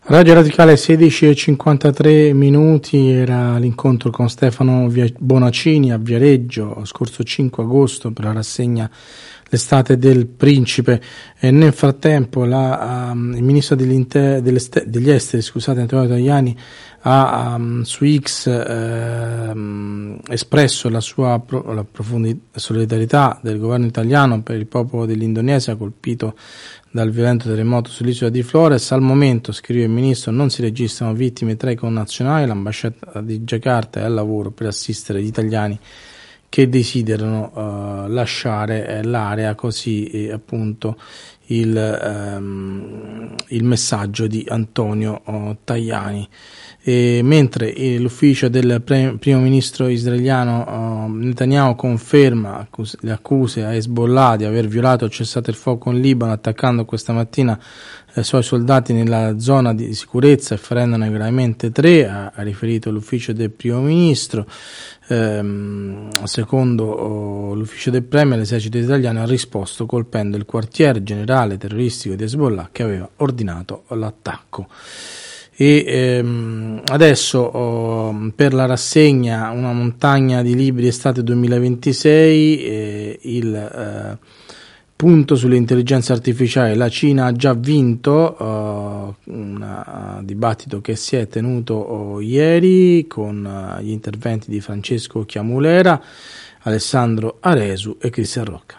Radio Radicale 16:53 minuti, era l'incontro con Stefano Bonaccini a Viareggio scorso 5 agosto per la rassegna L'estate del Principe. E nel frattempo il ministro degli esteri, Antonio Tajani, ha su X espresso la profonda solidarietà del governo italiano per il popolo dell'Indonesia colpito dal violento terremoto sull'isola di Flores. Al momento, scrive il ministro, non si registrano vittime tra i connazionali. L'ambasciata di Giacarta è al lavoro per assistere gli italiani che desiderano lasciare l'area, così appunto il messaggio di Antonio Tajani. Mentre l'ufficio del primo ministro israeliano Netanyahu conferma le accuse a Hezbollah di aver violato il cessate il fuoco in Libano, attaccando questa mattina i suoi soldati nella zona di sicurezza e ferendone gravemente 3, ha riferito l'ufficio del primo ministro. Secondo l'ufficio del Premier, l'esercito italiano ha risposto colpendo il quartier generale terroristico di Hezbollah che aveva ordinato l'attacco. E adesso per la rassegna Una montagna di libri estate 2026, il punto sull'intelligenza artificiale. La Cina ha già vinto un dibattito che si è tenuto ieri con gli interventi di Francesco Chiamulera, Alessandro Aresu e Cristian Rocca.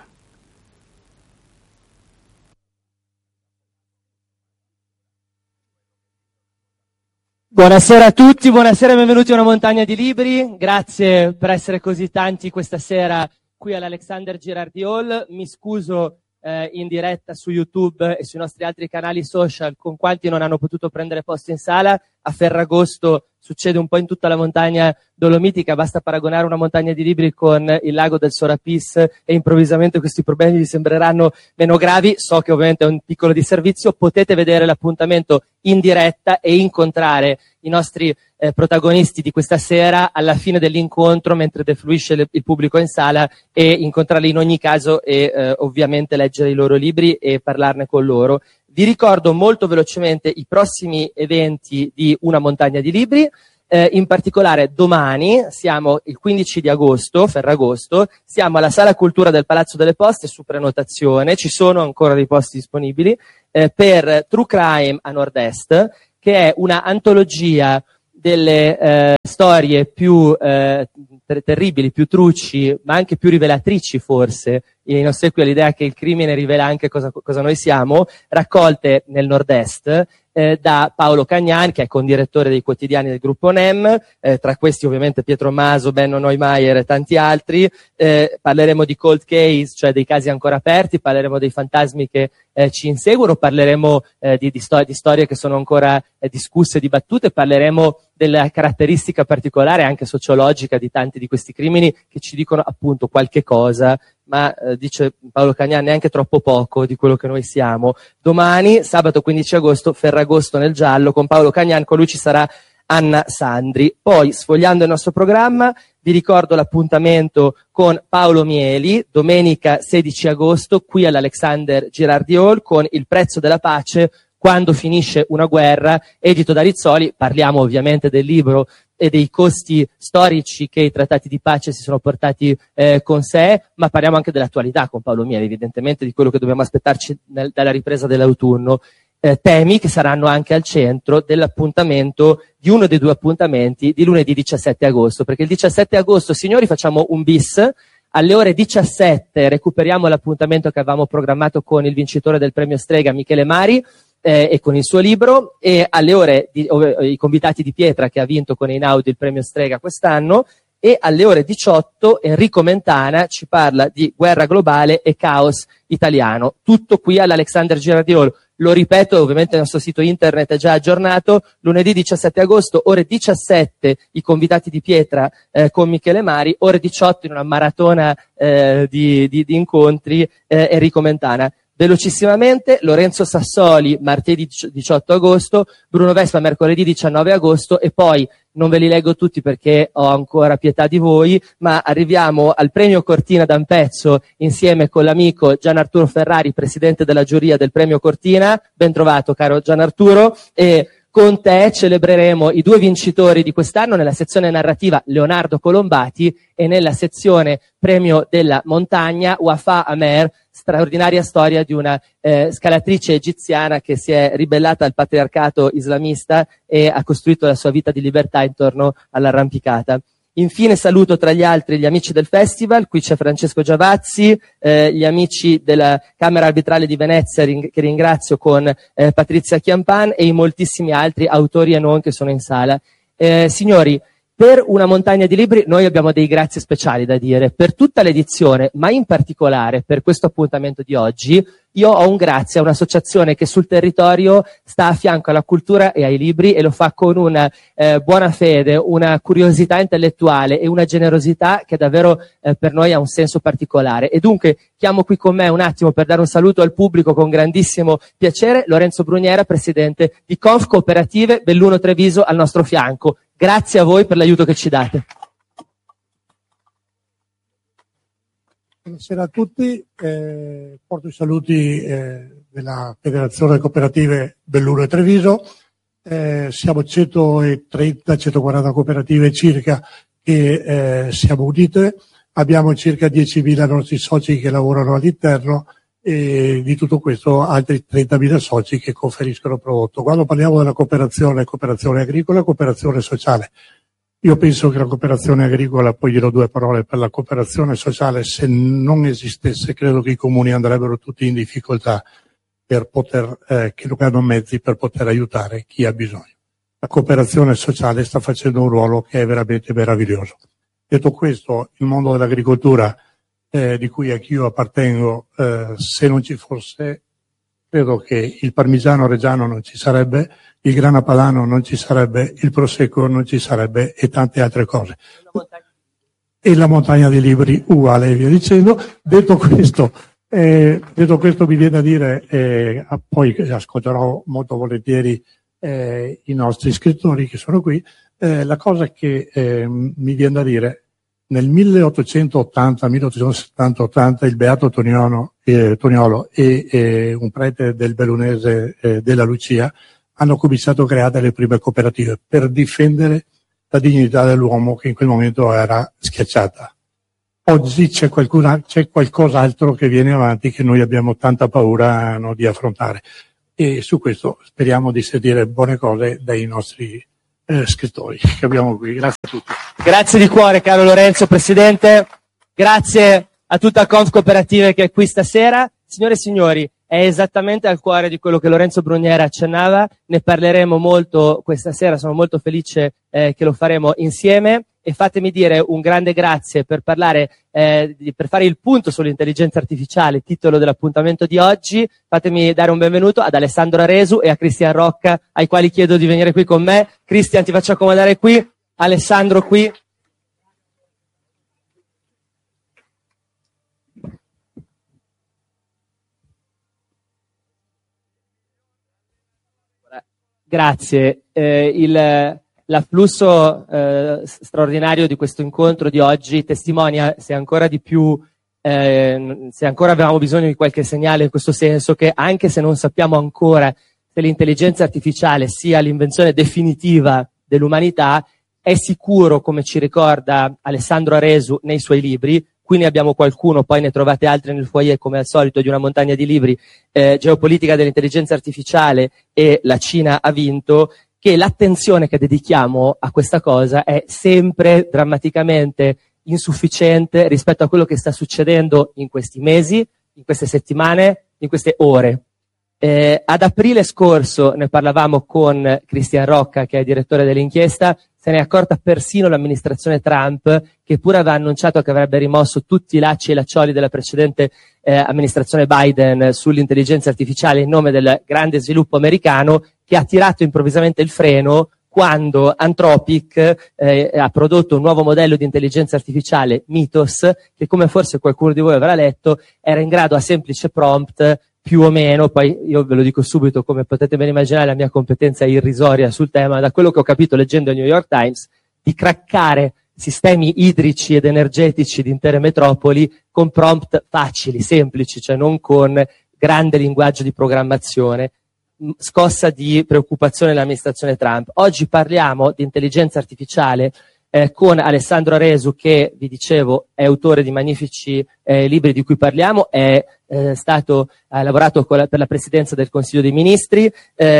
Buonasera a tutti, buonasera e benvenuti a Una montagna di libri. Grazie per essere così tanti questa sera qui all'Alexander Girardi Hall. Mi scuso in diretta su YouTube e sui nostri altri canali social con quanti non hanno potuto prendere posto in sala. A Ferragosto succede un po' in tutta la montagna dolomitica, basta paragonare Una montagna di libri con il lago del Sorapis e improvvisamente questi problemi vi sembreranno meno gravi. So che ovviamente è un piccolo disservizio, potete vedere l'appuntamento in diretta e incontrare i nostri protagonisti di questa sera alla fine dell'incontro, mentre defluisce il pubblico in sala, e incontrarli in ogni caso e ovviamente leggere i loro libri e parlarne con loro. Vi ricordo molto velocemente i prossimi eventi di Una montagna di libri. In particolare domani, siamo il 15 di agosto, Ferragosto, siamo alla Sala Cultura del Palazzo delle Poste su prenotazione, ci sono ancora dei posti disponibili, per True Crime a Nord-Est, che è una antologia delle storie più terribili, più truci, ma anche più rivelatrici forse, in ossequio all'idea che il crimine rivela anche cosa noi siamo, raccolte nel Nord-Est da Paolo Cagnan, che è condirettore dei quotidiani del gruppo NEM, tra questi ovviamente Pietro Maso, Benno Neumeier e tanti altri. Parleremo di cold case, cioè dei casi ancora aperti, parleremo dei fantasmi che ci inseguono, parleremo di storie che sono ancora discusse e dibattute, parleremo della caratteristica particolare anche sociologica di tanti di questi crimini che ci dicono appunto qualche cosa, ma dice Paolo Cagnan neanche troppo poco di quello che noi siamo. Domani, sabato 15 agosto, Ferragosto nel giallo con Paolo Cagnan, con lui ci sarà Anna Sandri. Poi, sfogliando il nostro programma, vi ricordo l'appuntamento con Paolo Mieli, domenica 16 agosto, qui all'Alexander Girardi Hall, con Il prezzo della pace, quando finisce una guerra, edito da Rizzoli. Parliamo ovviamente del libro e dei costi storici che i trattati di pace si sono portati con sé, ma parliamo anche dell'attualità con Paolo Mieli, evidentemente di quello che dobbiamo aspettarci dalla ripresa dell'autunno. Temi che saranno anche al centro dell'appuntamento, di uno dei due appuntamenti di lunedì 17 agosto, perché il 17 agosto, signori, facciamo un bis. Alle ore 17 recuperiamo l'appuntamento che avevamo programmato con il vincitore del premio Strega, Michele Mari, e con il suo libro, e alle ore i convitati di pietra, che ha vinto con Einaudi il premio Strega quest'anno, e alle ore 18 Enrico Mentana ci parla di guerra globale e caos italiano. Tutto qui all'Alexander Girardi Hall. Lo ripeto, ovviamente il nostro sito internet è già aggiornato. Lunedì 17 agosto, ore 17, i convitati di pietra con Michele Mari, ore 18 in una maratona di incontri, Enrico Mentana. Velocissimamente, Lorenzo Sassoli martedì 18 agosto, Bruno Vespa mercoledì 19 agosto, e poi non ve li leggo tutti perché ho ancora pietà di voi, ma arriviamo al premio Cortina d'Ampezzo insieme con l'amico Gian Arturo Ferrari, presidente della giuria del premio Cortina. Ben trovato, caro Gian Arturo. E con te celebreremo i 2 vincitori di quest'anno nella sezione narrativa Leonardo Colombati e nella sezione premio della montagna Wafa Amer, straordinaria storia di una scalatrice egiziana che si è ribellata al patriarcato islamista e ha costruito la sua vita di libertà intorno all'arrampicata. Infine saluto tra gli altri gli amici del festival, qui c'è Francesco Giavazzi, gli amici della Camera Arbitrale di Venezia che ringrazio con Patrizia Chiampan e i moltissimi altri autori e non che sono in sala. Signori, per una montagna di libri noi abbiamo dei grazie speciali da dire, per tutta l'edizione, ma in particolare per questo appuntamento di oggi. Io ho un grazie a un'associazione che sul territorio sta a fianco alla cultura e ai libri e lo fa con una buona fede, una curiosità intellettuale e una generosità che davvero per noi ha un senso particolare. E dunque chiamo qui con me un attimo per dare un saluto al pubblico con grandissimo piacere Lorenzo Bruniera, presidente di Conf Cooperative Belluno Treviso al nostro fianco. Grazie a voi per l'aiuto che ci date. Buonasera a tutti, porto i saluti della Federazione Cooperative Belluno e Treviso. Siamo 130-140 cooperative circa che siamo unite, abbiamo circa 10.000 nostri soci che lavorano all'interno e di tutto questo altri 30.000 soci che conferiscono prodotto. Quando parliamo della cooperazione agricola, cooperazione sociale. Io penso che la cooperazione agricola, poi dirò 2 parole per la cooperazione sociale, se non esistesse credo che i comuni andrebbero tutti in difficoltà per poter, che non hanno mezzi per poter aiutare chi ha bisogno. La cooperazione sociale sta facendo un ruolo che è veramente meraviglioso. Detto questo, il mondo dell'agricoltura, di cui anch'io appartengo, se non ci fosse, credo che il parmigiano reggiano non ci sarebbe, il grana padano non ci sarebbe, il prosecco non ci sarebbe e tante altre cose. E la montagna di libri uguale e via dicendo. Detto questo mi viene da dire, poi ascolterò molto volentieri i nostri scrittori che sono qui, la cosa che mi viene da dire, nel 1880 il Beato Toniolo e un prete del bellunese della Lucia hanno cominciato a creare le prime cooperative per difendere la dignità dell'uomo che in quel momento era schiacciata. Oggi c'è qualcos'altro che viene avanti che noi abbiamo tanta paura di affrontare e su questo speriamo di sentire buone cose dai nostri scrittori che abbiamo qui. Grazie a tutti. Grazie di cuore caro Lorenzo, Presidente, grazie a tutta Conf Cooperative che è qui stasera. Signore e signori, è esattamente al cuore di quello che Lorenzo Bruniera accennava, ne parleremo molto questa sera, sono molto felice che lo faremo insieme e fatemi dire un grande grazie per parlare, per fare il punto sull'intelligenza artificiale, titolo dell'appuntamento di oggi. Fatemi dare un benvenuto ad Alessandro Aresu e a Cristian Rocca, ai quali chiedo di venire qui con me. Cristian, ti faccio accomodare qui, Alessandro qui. Grazie. L'afflusso straordinario di questo incontro di oggi testimonia, se ancora avevamo bisogno di qualche segnale in questo senso, che anche se non sappiamo ancora se l'intelligenza artificiale sia l'invenzione definitiva dell'umanità, è sicuro, come ci ricorda Alessandro Aresu nei suoi libri. Qui ne abbiamo qualcuno, poi ne trovate altri nel foyer come al solito di una montagna di libri, Geopolitica dell'intelligenza artificiale e La Cina ha vinto, che l'attenzione che dedichiamo a questa cosa è sempre drammaticamente insufficiente rispetto a quello che sta succedendo in questi mesi, in queste settimane, in queste ore. Ad aprile scorso ne parlavamo con Cristian Rocca, che è direttore dell'inchiesta, se ne è accorta persino l'amministrazione Trump, che pure aveva annunciato che avrebbe rimosso tutti i lacci e laccioli della precedente amministrazione Biden sull'intelligenza artificiale in nome del grande sviluppo americano, che ha tirato improvvisamente il freno quando Anthropic ha prodotto un nuovo modello di intelligenza artificiale, Mythos, che come forse qualcuno di voi avrà letto, era in grado a semplice prompt più o meno, poi io ve lo dico subito, come potete ben immaginare la mia competenza è irrisoria sul tema, da quello che ho capito leggendo il New York Times, di craccare sistemi idrici ed energetici di intere metropoli con prompt facili, semplici, cioè non con grande linguaggio di programmazione. scossa di preoccupazione nell'amministrazione Trump. Oggi parliamo di intelligenza artificiale con Alessandro Aresu, che vi dicevo è autore di magnifici libri di cui parliamo, ha lavorato per la presidenza del Consiglio dei Ministri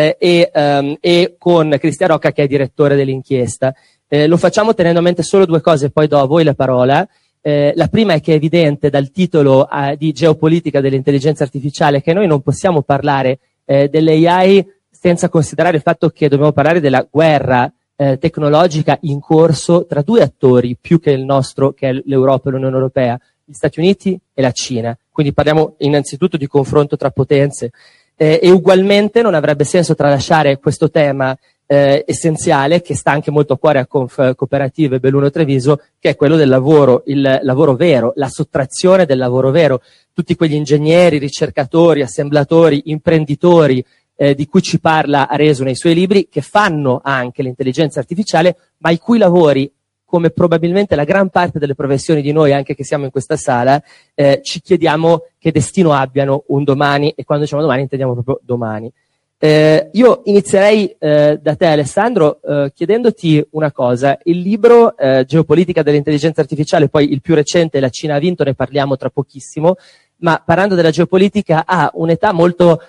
e con Cristian Rocca, che è direttore dell'inchiesta. Lo facciamo tenendo a mente solo due cose, poi do a voi la parola. La prima è che è evidente dal titolo di geopolitica dell'intelligenza artificiale che noi non possiamo parlare dell'AI senza considerare il fatto che dobbiamo parlare della guerra tecnologica in corso tra due attori più che il nostro, che è l'Europa e l'Unione Europea, gli Stati Uniti e la Cina. Quindi parliamo innanzitutto di confronto tra potenze e ugualmente non avrebbe senso tralasciare questo tema essenziale, che sta anche molto a cuore a Cooperative Belluno Treviso, che è quello del lavoro, il lavoro vero, la sottrazione del lavoro vero. Tutti quegli ingegneri, ricercatori, assemblatori, imprenditori di cui ci parla Aresu nei suoi libri, che fanno anche l'intelligenza artificiale, ma i cui lavori, come probabilmente la gran parte delle professioni di noi, anche che siamo in questa sala, ci chiediamo che destino abbiano un domani, e quando diciamo domani intendiamo proprio domani. Io inizierei da te, Alessandro, chiedendoti una cosa. Il libro Geopolitica dell'intelligenza artificiale, poi il più recente, La Cina ha vinto, ne parliamo tra pochissimo, ma parlando della geopolitica ha un'età molto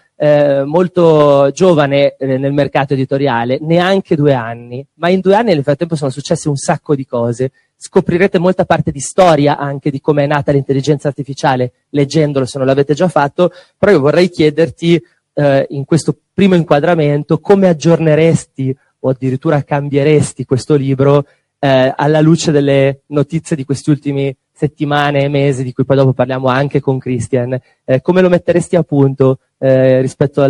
giovane nel mercato editoriale, neanche 2 anni, ma in 2 anni nel frattempo sono successe un sacco di cose. Scoprirete molta parte di storia anche di come è nata l'intelligenza artificiale leggendolo, se non l'avete già fatto, però io vorrei chiederti in questo primo inquadramento come aggiorneresti o addirittura cambieresti questo libro alla luce delle notizie di questi ultimi settimane e mesi, di cui poi dopo parliamo anche con Christian. Come lo metteresti a punto rispetto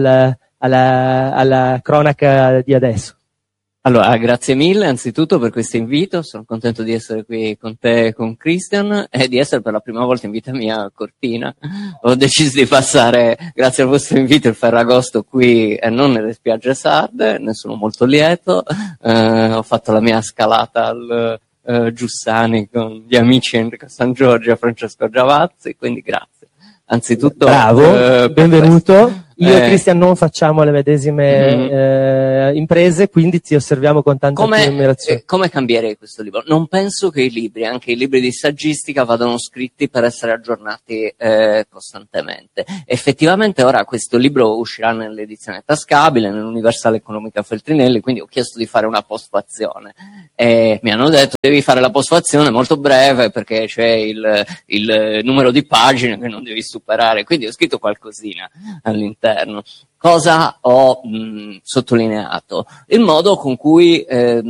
alla cronaca di adesso? Allora, grazie mille anzitutto per questo invito, sono contento di essere qui con te e con Christian e di essere per la prima volta in vita mia a Cortina. Ho deciso di passare, grazie al vostro invito, il Ferragosto qui e non nelle spiagge sarde, ne sono molto lieto. Ho fatto la mia scalata al Giussani con gli amici Enrico San Giorgio e Francesco Giavazzi, quindi grazie. Anzitutto, bravo, benvenuto. Io e Christian non facciamo le medesime imprese, quindi ti osserviamo con tanta ammirazione. Come cambierei questo libro? Non penso che i libri, anche i libri di saggistica, vadano scritti per essere aggiornati costantemente. Effettivamente ora questo libro uscirà nell'edizione tascabile, nell'Universale Economica Feltrinelli, quindi ho chiesto di fare una postfazione. E mi hanno detto devi fare la postfazione molto breve perché c'è il numero di pagine che non devi superare, quindi ho scritto qualcosina all'interno. Cosa ho sottolineato? Il modo con cui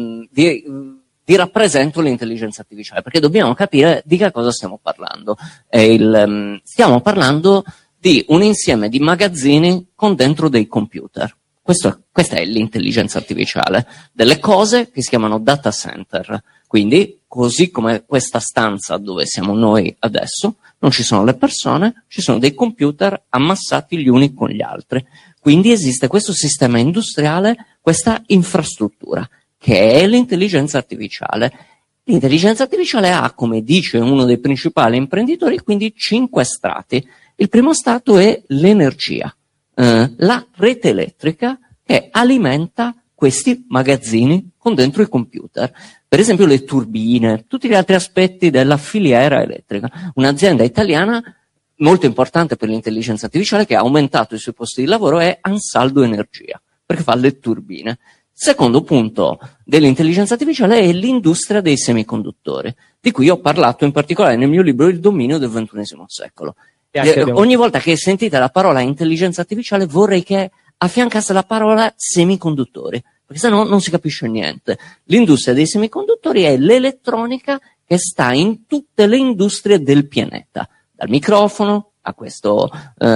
vi rappresento l'intelligenza artificiale, perché dobbiamo capire di che cosa stiamo parlando. Stiamo parlando di un insieme di magazzini con dentro dei computer. Questa è l'intelligenza artificiale, delle cose che si chiamano data center. Quindi, così come questa stanza dove siamo noi adesso, non ci sono le persone, ci sono dei computer ammassati gli uni con gli altri. Quindi esiste questo sistema industriale, questa infrastruttura, che è l'intelligenza artificiale. L'intelligenza artificiale ha, come dice uno dei principali imprenditori, quindi 5 strati. Il primo strato è l'energia, la rete elettrica che alimenta questi magazzini con dentro i computer. Per esempio le turbine, tutti gli altri aspetti della filiera elettrica. Un'azienda italiana molto importante per l'intelligenza artificiale che ha aumentato i suoi posti di lavoro è Ansaldo Energia, perché fa le turbine. Secondo punto dell'intelligenza artificiale è l'industria dei semiconduttori, di cui ho parlato in particolare nel mio libro Il dominio del XXI secolo. Ogni volta che sentite la parola intelligenza artificiale vorrei che affiancasse la parola semiconduttori, perché sennò non si capisce niente. L'industria dei semiconduttori è l'elettronica che sta in tutte le industrie del pianeta, dal microfono a questo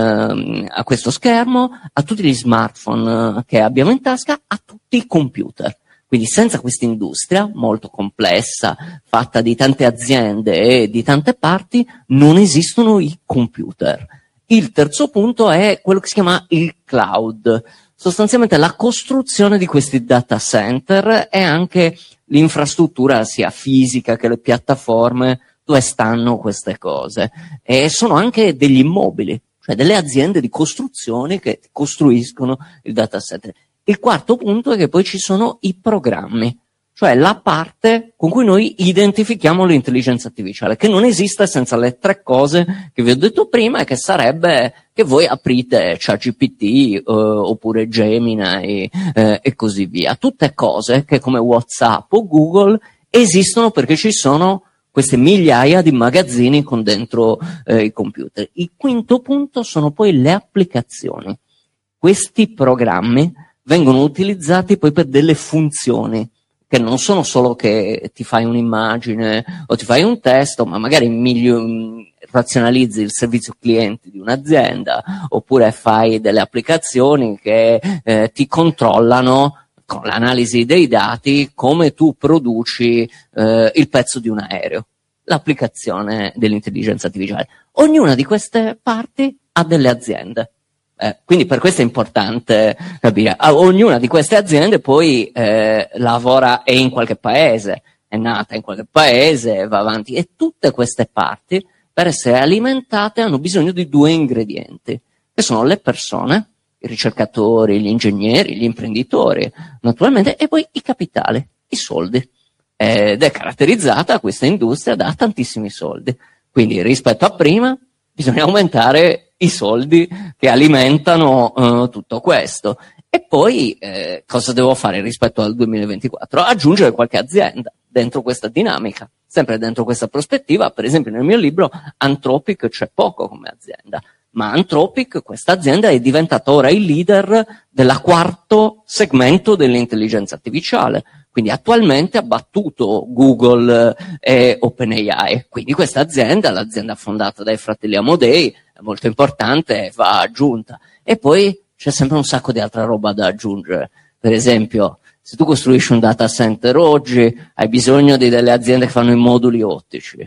schermo, a tutti gli smartphone che abbiamo in tasca, a tutti i computer. Quindi senza questa industria molto complessa, fatta di tante aziende e di tante parti, non esistono i computer. Il terzo punto è quello che si chiama il cloud. Sostanzialmente la costruzione di questi data center e anche l'infrastruttura sia fisica che le piattaforme dove stanno queste cose. E sono anche degli immobili, cioè delle aziende di costruzione che costruiscono il data center. Il quarto punto è che poi ci sono i programmi, cioè la parte con cui noi identifichiamo l'intelligenza artificiale, che non esiste senza le tre cose che vi ho detto prima, e che sarebbe che voi aprite ChatGPT oppure Gemini e così via. Tutte cose che come WhatsApp o Google esistono perché ci sono queste migliaia di magazzini con dentro i computer. Il quinto punto sono poi le applicazioni. Questi programmi vengono utilizzati poi per delle funzioni che non sono solo che ti fai un'immagine o ti fai un testo, ma magari razionalizzi il servizio clienti di un'azienda, oppure fai delle applicazioni che ti controllano con l'analisi dei dati come tu produci il pezzo di un aereo, l'applicazione dell'intelligenza artificiale. Ognuna di queste parti ha delle aziende. Quindi per questo è importante capire. Ognuna di queste aziende poi lavora in qualche paese, è nata in qualche paese, va avanti, e tutte queste parti per essere alimentate hanno bisogno di due ingredienti, che sono le persone, i ricercatori, gli ingegneri, gli imprenditori, naturalmente, e poi i capitali, i soldi. Ed è caratterizzata questa industria da tantissimi soldi. Quindi rispetto a prima bisogna aumentare i soldi che alimentano tutto questo. E poi cosa devo fare rispetto al 2024? Aggiungere qualche azienda dentro questa dinamica, sempre dentro questa prospettiva. Per esempio nel mio libro Anthropic c'è poco come azienda, ma Anthropic, questa azienda, è diventata ora il leader del quarto segmento dell'intelligenza artificiale. Quindi attualmente ha battuto Google e OpenAI. Quindi questa azienda, l'azienda fondata dai fratelli Amodei, è molto importante, va aggiunta. E poi c'è sempre un sacco di altra roba da aggiungere. Per esempio, se tu costruisci un data center oggi, hai bisogno di delle aziende che fanno i moduli ottici.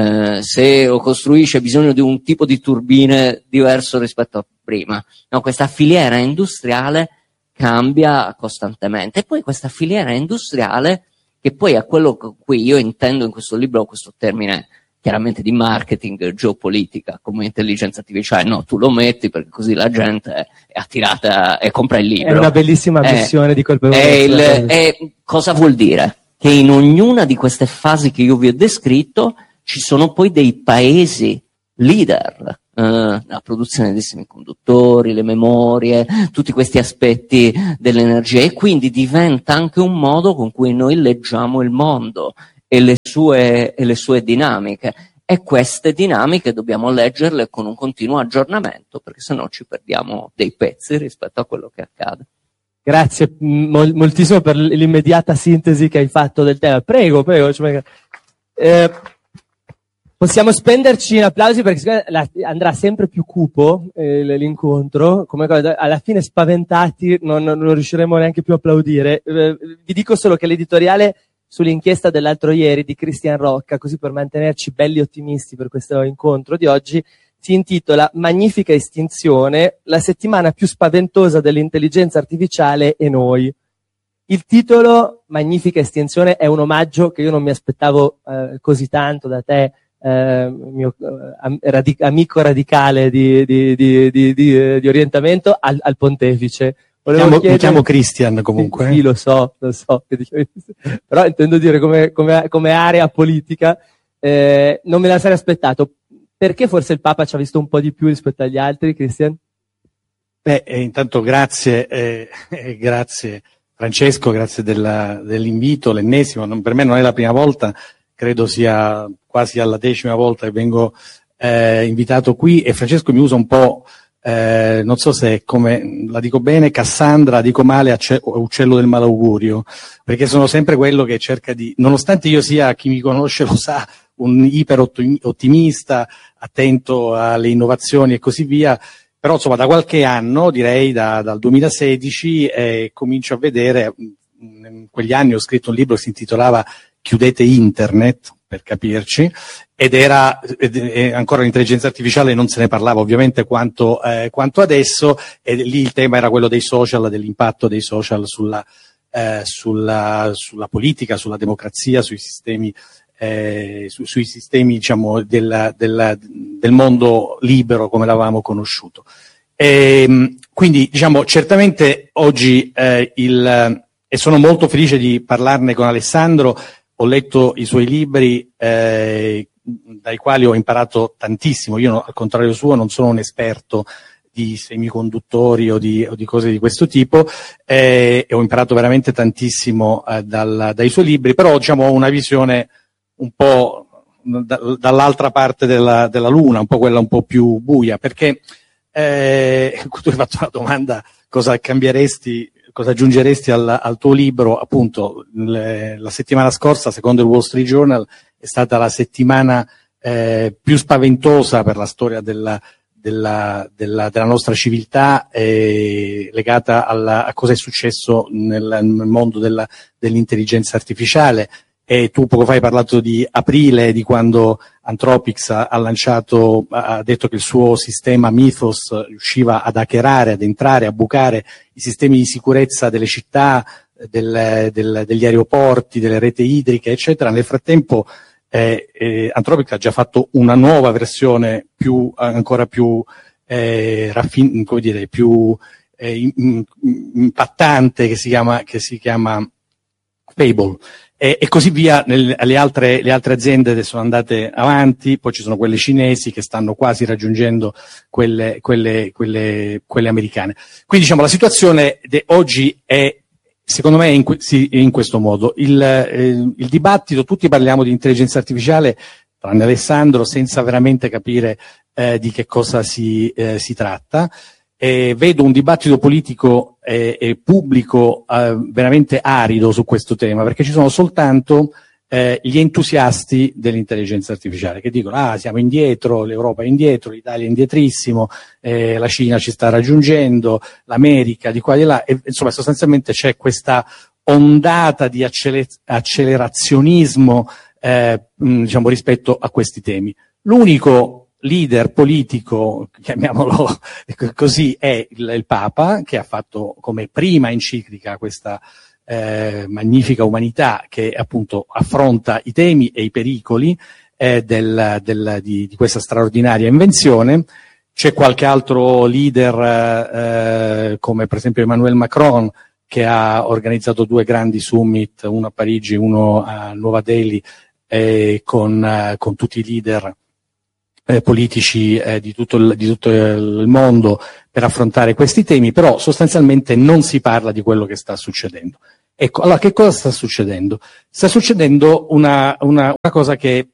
Se lo costruisci hai bisogno di un tipo di turbine diverso rispetto a prima. No, questa filiera industriale cambia costantemente. E poi questa filiera industriale, che poi è quello con cui io intendo in questo libro questo termine chiaramente di marketing, geopolitica, come intelligenza artificiale. No, tu lo metti perché così la gente è attirata e compra il libro. È una bellissima missione di colpevolezza. Cosa vuol dire? Che in ognuna di queste fasi che io vi ho descritto ci sono poi dei paesi leader, la produzione dei semiconduttori, le memorie, tutti questi aspetti dell'energia, e quindi diventa anche un modo con cui noi leggiamo il mondo e le sue dinamiche, e queste dinamiche dobbiamo leggerle con un continuo aggiornamento, perché sennò ci perdiamo dei pezzi rispetto a quello che accade. Grazie moltissimo per l'immediata sintesi che hai fatto del tema. Prego. Possiamo spenderci in applausi perché andrà sempre più cupo l'incontro, come alla fine spaventati non riusciremo neanche più a applaudire. Vi dico solo che l'editoriale sull'inchiesta dell'altro ieri di Cristian Rocca, così per mantenerci belli ottimisti per questo incontro di oggi, si intitola Magnifica estinzione, la settimana più spaventosa dell'intelligenza artificiale e noi. Il titolo, Magnifica estinzione, è un omaggio che io non mi aspettavo così tanto da te, mio amico radicale di orientamento, al pontefice. Mi chiamo Christian comunque. Sì, lo so. Però intendo dire come area politica, non me la sarei aspettato. Perché forse il Papa ci ha visto un po' di più rispetto agli altri, Christian? Intanto grazie Francesco, grazie dell'invito, l'ennesimo. Per me non è la prima volta, credo sia quasi alla 10ª volta che vengo invitato qui, e Francesco mi usa un po', non so se come la dico bene, Cassandra, dico male, uccello del malaugurio, perché sono sempre quello che cerca di, nonostante io sia, chi mi conosce lo sa, un iper ottimista, attento alle innovazioni e così via, però insomma da qualche anno, direi dal 2016, comincio a vedere, in quegli anni ho scritto un libro che si intitolava Chiudete Internet, per capirci, ed ancora l'intelligenza artificiale non se ne parlava ovviamente quanto adesso, e lì il tema era quello dei social, dell'impatto dei social sulla politica, sulla democrazia, sui sistemi sui sistemi, diciamo, del mondo libero come l'avevamo conosciuto. Quindi, diciamo, certamente oggi e sono molto felice di parlarne con Alessandro. Ho letto i suoi libri, dai quali ho imparato tantissimo. Io, al contrario suo, non sono un esperto di semiconduttori o di cose di questo tipo, e ho imparato veramente tantissimo dai suoi libri, però, diciamo, ho una visione un po' dall'altra parte della luna, un po' quella un po' più buia, perché tu hai fatto una domanda: cosa cambieresti, cosa aggiungeresti al tuo libro? Appunto, la settimana scorsa, secondo il Wall Street Journal, è stata la settimana più spaventosa per la storia della nostra civiltà, legata a cosa è successo nel mondo dell'intelligenza artificiale. E tu poco fa hai parlato di aprile, di quando Anthropic ha detto che il suo sistema Mythos riusciva ad hackerare, ad entrare, a bucare i sistemi di sicurezza delle città, degli aeroporti, delle reti idriche, eccetera. Nel frattempo Anthropic ha già fatto una nuova versione ancora più più impattante, che si chiama Fable. E così via. Le altre aziende sono andate avanti, poi ci sono quelle cinesi che stanno quasi raggiungendo quelle americane. Quindi, diciamo, la situazione oggi è, secondo me, in questo modo. Il dibattito, tutti parliamo di intelligenza artificiale, tranne Alessandro, senza veramente capire di che cosa si tratta. Vedo un dibattito politico e pubblico veramente arido su questo tema, perché ci sono soltanto gli entusiasti dell'intelligenza artificiale che dicono: siamo indietro, l'Europa è indietro, l'Italia è indietrissimo, la Cina ci sta raggiungendo, l'America di qua e di là, e, insomma, sostanzialmente c'è questa ondata di accelerazionismo diciamo, rispetto a questi temi. L'unico leader politico, chiamiamolo così, è il Papa, che ha fatto come prima enciclica questa magnifica umanità, che appunto affronta i temi e i pericoli di questa straordinaria invenzione. C'è qualche altro leader, come per esempio Emmanuel Macron, che ha organizzato 2 grandi summit, uno a Parigi, uno a Nuova Delhi, con tutti i leader politici di tutto il mondo per affrontare questi temi, però sostanzialmente non si parla di quello che sta succedendo. Ecco, allora, che cosa sta succedendo? Sta succedendo una cosa che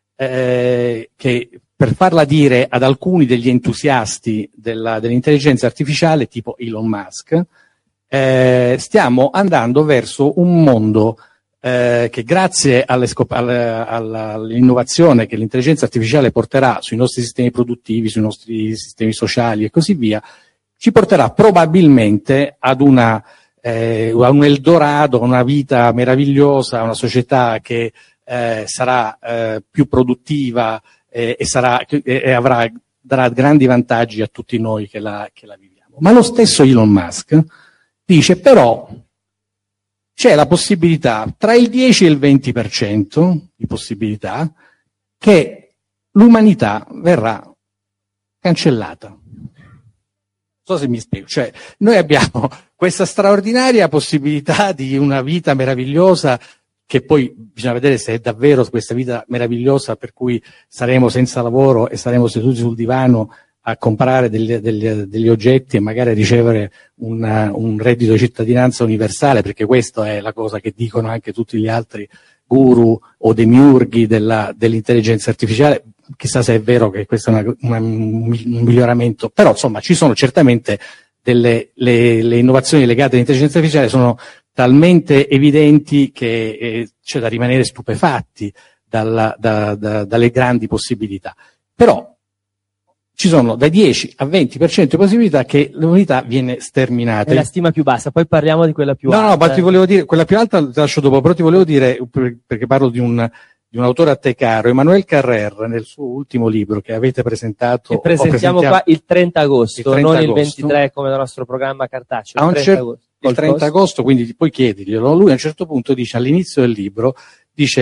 per farla dire ad alcuni degli entusiasti dell'intelligenza artificiale, tipo Elon Musk, stiamo andando verso un mondo che, grazie all'innovazione che l'intelligenza artificiale porterà sui nostri sistemi produttivi, sui nostri sistemi sociali e così via, ci porterà probabilmente ad un Eldorado, una vita meravigliosa, una società che sarà più produttiva e darà grandi vantaggi a tutti noi che la viviamo. Ma lo stesso Elon Musk dice: però c'è la possibilità, tra il 10 e il 20% di possibilità, che l'umanità verrà cancellata. Non so se mi spiego. Cioè, noi abbiamo questa straordinaria possibilità di una vita meravigliosa, che poi bisogna vedere se è davvero questa vita meravigliosa per cui saremo senza lavoro e saremo seduti sul divano a comprare degli oggetti e magari ricevere un reddito di cittadinanza universale, perché questa è la cosa che dicono anche tutti gli altri guru o demiurghi dell'intelligenza artificiale. Chissà se è vero che questo è un miglioramento, però insomma ci sono certamente le innovazioni legate all'intelligenza artificiale sono talmente evidenti che c'è da rimanere stupefatti dalle grandi possibilità. Però ci sono da 10 a 20% di possibilità che l'umanità viene sterminata. È la stima più bassa, poi parliamo di quella più alta. No, ma ti volevo dire, quella più alta te lascio dopo, però ti volevo dire, perché parlo di un autore a te caro, Emmanuel Carrer, nel suo ultimo libro che avete presentato. Che presentiamo qua il 30 agosto, non il 23 come nel nostro programma cartaceo. Il 30 agosto, quindi poi chiediglielo. Lui a un certo punto dice, all'inizio del libro, dice: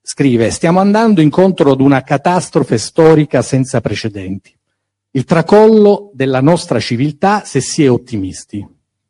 scrive: stiamo andando incontro ad una catastrofe storica senza precedenti. Il tracollo della nostra civiltà se si è ottimisti.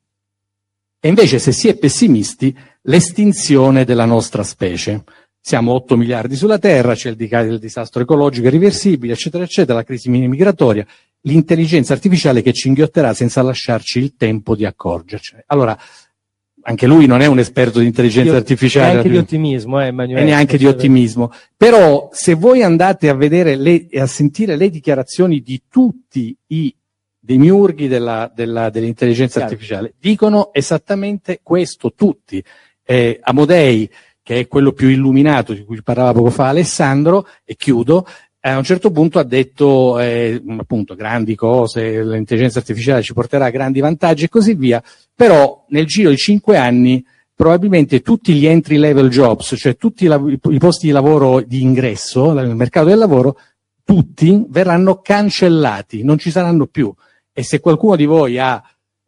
E invece se si è pessimisti, l'estinzione della nostra specie. Siamo 8 miliardi sulla Terra, c'è il disastro ecologico irreversibile, eccetera, eccetera, la crisi migratoria, l'intelligenza artificiale che ci inghiotterà senza lasciarci il tempo di accorgercene. Allora, anche lui non è un esperto di intelligenza artificiale. Neanche di ottimismo, Emanuele. E neanche di ottimismo. Però, se voi andate a vedere e a sentire le dichiarazioni di tutti i demiurghi dell'intelligenza artificiale, dicono esattamente questo, tutti. Amodei, che è quello più illuminato di cui parlava poco fa Alessandro, e chiudo, a un certo punto ha detto appunto grandi cose, l'intelligenza artificiale ci porterà grandi vantaggi e così via, però nel giro di 5 anni probabilmente tutti gli entry level jobs, cioè tutti i posti di lavoro di ingresso nel mercato del lavoro, tutti verranno cancellati, non ci saranno più. E se qualcuno di voi ha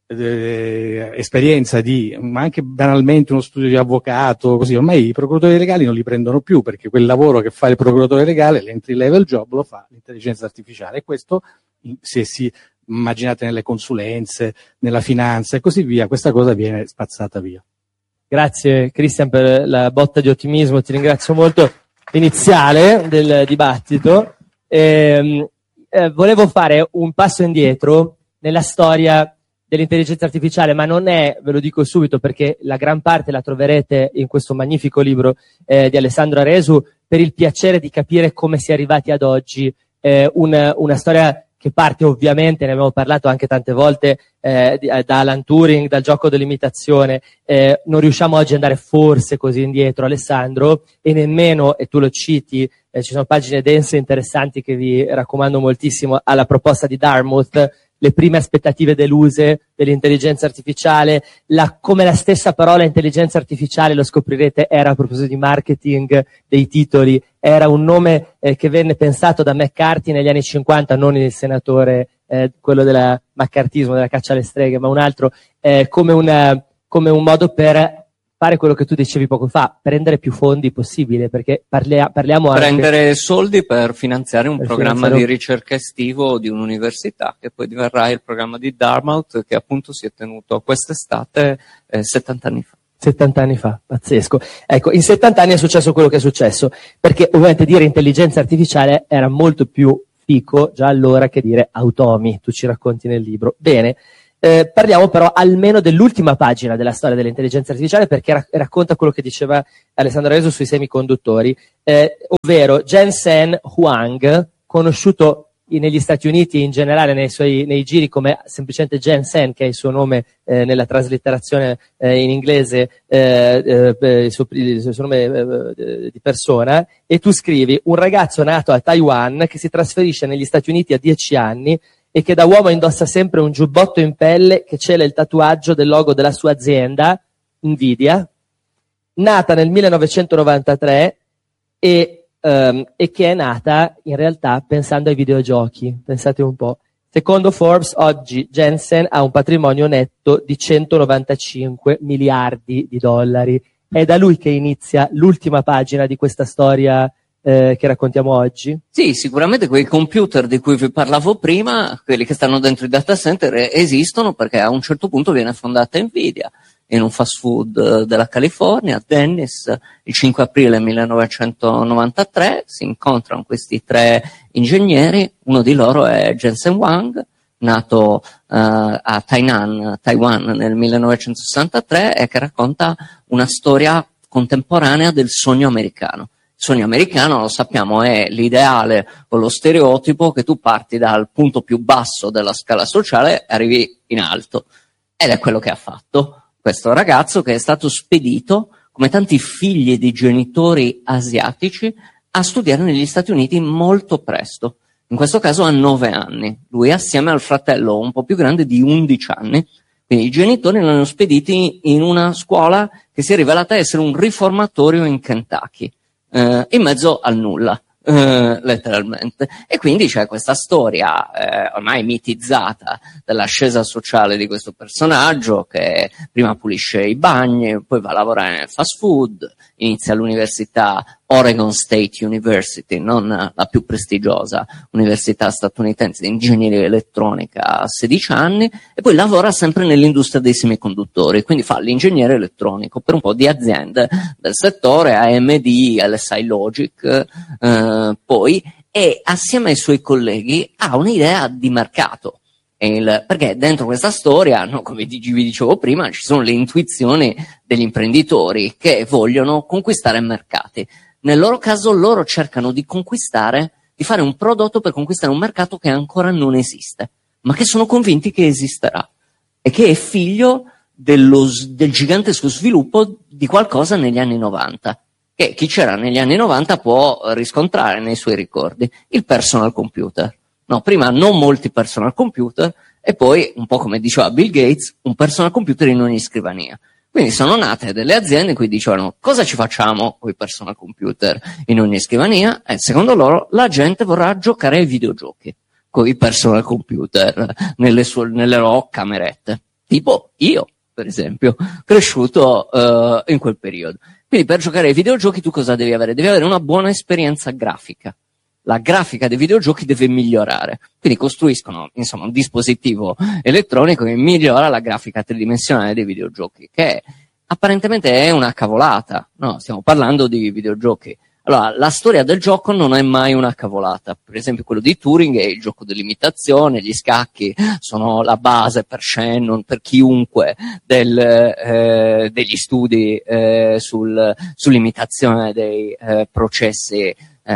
esperienza ma anche banalmente uno studio di avvocato, così, ormai i procuratori legali non li prendono più, perché quel lavoro che fa il procuratore legale, l'entry level job, lo fa l'intelligenza artificiale, e questo, se si immaginate nelle consulenze, nella finanza e così via, questa cosa viene spazzata via. Grazie Cristian per la botta di ottimismo, ti ringrazio molto, iniziale del dibattito. Volevo fare un passo indietro nella storia dell'intelligenza artificiale, ma non è, ve lo dico subito, perché la gran parte la troverete in questo magnifico libro di Alessandro Aresu, per il piacere di capire come si è arrivati ad oggi, una storia che parte ovviamente, ne abbiamo parlato anche tante volte, da Alan Turing, dal gioco dell'imitazione. Non riusciamo oggi ad andare forse così indietro, Alessandro, e nemmeno, e tu lo citi, ci sono pagine dense e interessanti che vi raccomando moltissimo, alla proposta di Dartmouth, le prime aspettative deluse dell'intelligenza artificiale, come la stessa parola intelligenza artificiale, lo scoprirete, era, a proposito di marketing dei titoli, era un nome che venne pensato da McCarthy negli anni 50, non il senatore, quello del maccartismo, della caccia alle streghe, ma un altro, come un modo per fare quello che tu dicevi poco fa, prendere più fondi possibile, perché parliamo anche... Prendere soldi per finanziare un programma di ricerca estivo di un'università, che poi diverrà il programma di Dartmouth, che appunto si è tenuto quest'estate 70 anni fa. 70 anni fa, pazzesco. Ecco, in 70 anni è successo quello che è successo, perché ovviamente dire intelligenza artificiale era molto più fico già allora che dire automi, tu ci racconti nel libro. Bene. Parliamo però almeno dell'ultima pagina della storia dell'intelligenza artificiale, perché racconta quello che diceva Alessandro Aresu sui semiconduttori, ovvero Jensen Huang, conosciuto negli Stati Uniti e in generale nei giri come semplicemente Jensen, che è il suo nome nella traslitterazione in inglese, il suo nome di persona, e tu scrivi: un ragazzo nato a Taiwan che si trasferisce negli Stati Uniti a 10 anni e che da uomo indossa sempre un giubbotto in pelle che cela il tatuaggio del logo della sua azienda, Nvidia, nata nel 1993 e che è nata in realtà pensando ai videogiochi. Pensate un po'. Secondo Forbes, oggi Jensen ha un patrimonio netto di 195 miliardi di dollari. È da lui che inizia l'ultima pagina di questa storia che raccontiamo oggi? Sì, sicuramente quei computer di cui vi parlavo prima, quelli che stanno dentro i data center, esistono perché a un certo punto viene fondata Nvidia in un fast food della California, Dennis, il 5 aprile 1993, si incontrano questi 3 ingegneri, uno di loro è Jensen Huang, nato a Taiwan nel 1963 e che racconta una storia contemporanea del sogno americano. Il sogno americano, lo sappiamo, è l'ideale o lo stereotipo che tu parti dal punto più basso della scala sociale e arrivi in alto. Ed è quello che ha fatto questo ragazzo, che è stato spedito, come tanti figli di genitori asiatici, a studiare negli Stati Uniti molto presto. In questo caso a 9 anni. Lui assieme al fratello un po' più grande di 11 anni. Quindi i genitori l'hanno spediti in una scuola che si è rivelata essere un riformatorio in Kentucky. In mezzo al nulla, letteralmente. E quindi c'è questa storia ormai mitizzata dell'ascesa sociale di questo personaggio, che prima pulisce i bagni, poi va a lavorare nel fast food, inizia all'università Oregon State University, non la più prestigiosa università statunitense di ingegneria elettronica, a 16 anni, e poi lavora sempre nell'industria dei semiconduttori, quindi fa l'ingegnere elettronico per un po' di aziende del settore, AMD, LSI Logic, poi, e assieme ai suoi colleghi ha un'idea di mercato. Perché dentro questa storia, no, come vi dicevo prima, ci sono le intuizioni degli imprenditori che vogliono conquistare mercati. Nel loro caso loro cercano di fare un prodotto per conquistare un mercato che ancora non esiste, ma che sono convinti che esisterà e che è figlio del gigantesco sviluppo di qualcosa negli anni 90, che chi c'era negli anni 90 può riscontrare nei suoi ricordi: il personal computer. No, prima non molti personal computer e poi, un po' come diceva Bill Gates, un personal computer in ogni scrivania. Quindi sono nate delle aziende in cui dicevano: cosa ci facciamo con i personal computer in ogni scrivania? E secondo loro la gente vorrà giocare ai videogiochi con i personal computer nelle loro camerette. Tipo io, per esempio, cresciuto in quel periodo. Quindi per giocare ai videogiochi tu cosa devi avere? Devi avere una buona esperienza grafica. La grafica dei videogiochi deve migliorare, quindi costruiscono insomma un dispositivo elettronico che migliora la grafica tridimensionale dei videogiochi, che apparentemente è una cavolata, no? Stiamo parlando di videogiochi. Allora, la storia del gioco non è mai una cavolata. Per esempio quello di Turing è il gioco dell'imitazione, gli scacchi sono la base per Shannon, per chiunque degli studi sull'imitazione dei processi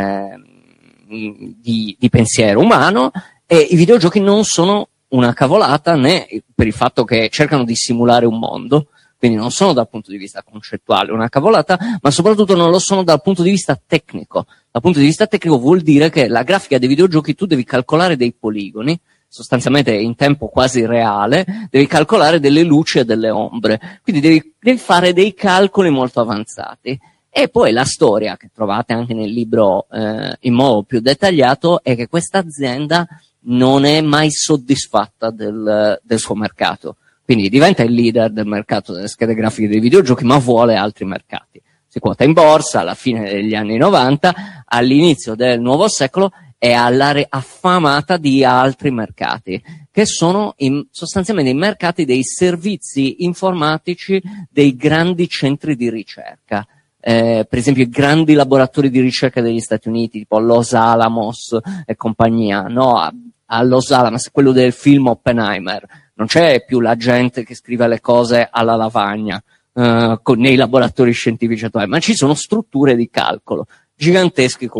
di pensiero umano, e i videogiochi non sono una cavolata né per il fatto che cercano di simulare un mondo, quindi non sono dal punto di vista concettuale una cavolata, ma soprattutto non lo sono dal punto di vista tecnico. Dal punto di vista tecnico vuol dire che la grafica dei videogiochi tu devi calcolare dei poligoni, sostanzialmente in tempo quasi reale, devi calcolare delle luci e delle ombre, quindi devi fare dei calcoli molto avanzati. E poi la storia, che trovate anche nel libro in modo più dettagliato, è che questa azienda non è mai soddisfatta del suo mercato. Quindi diventa il leader del mercato delle schede grafiche dei videogiochi, ma vuole altri mercati. Si quota in borsa alla fine degli anni 90, all'inizio del nuovo secolo è affamata di altri mercati, che sono sostanzialmente i mercati dei servizi informatici dei grandi centri di ricerca. Per esempio i grandi laboratori di ricerca degli Stati Uniti, tipo Los Alamos e compagnia, no? A Los Alamos, quello del film Oppenheimer, non c'è più la gente che scrive le cose alla lavagna nei laboratori scientifici attuali, ma ci sono strutture di calcolo giganteschi